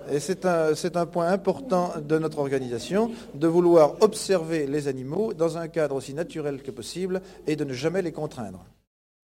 Et c'est un point important de notre organisation, de vouloir observer les animaux dans un cadre aussi naturel que possible et de ne jamais les contraindre.